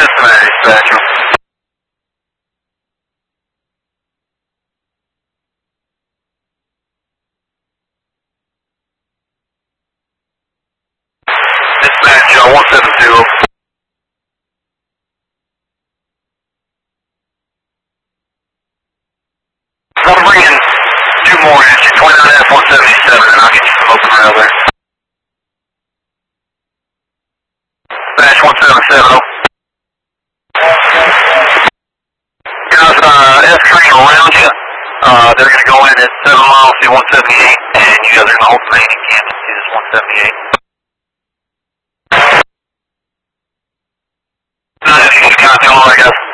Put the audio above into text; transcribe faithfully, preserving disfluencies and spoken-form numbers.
Cincinnati, dispatcher. Dispatch, uh, one seven zero. I'm bringing two more at you, twenty-nine F one seventy-seven, and I'll get you some open rail there. Dispatch one seven seven. Guys, uh, F train around you. Uh, they're going to go in at seven miles to one seventy-eight, and you guys are going to hold the main in Kansas to this one seventy-eight. No, you can count down all right, guys.